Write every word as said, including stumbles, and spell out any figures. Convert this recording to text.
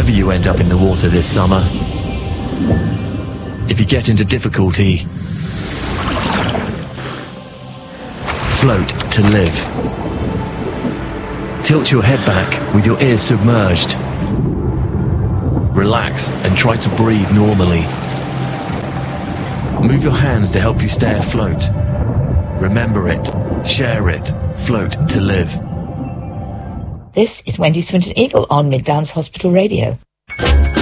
However you end up in the water this summer, if you get into difficulty, float to live. Tilt your head back with your ears submerged. Relax and try to breathe normally. Move your hands to help you stay afloat. Remember it, share it, float to live. This is Wendy Swinton Eagle on Mid Downs Hospital Radio.